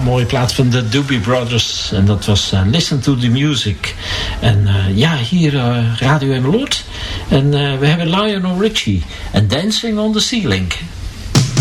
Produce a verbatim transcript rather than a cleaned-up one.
mooie plaat van de Doobie Brothers. En dat was uh, Listen to the Music. En uh, ja, hier uh, Radio Emmeloord. En uh, we hebben Lionel Richie en Dancing on the Ceiling.